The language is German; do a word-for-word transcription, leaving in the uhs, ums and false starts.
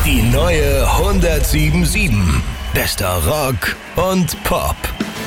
Die neue hundertsieben Komma sieben. Bester Rock und Pop.